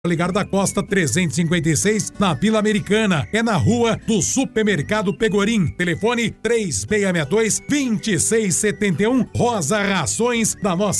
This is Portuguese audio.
Ligar da Costa 356, na Vila Americana. É na rua do Supermercado Pegorim. Telefone 3662-2671. Rosa Rações, da nossa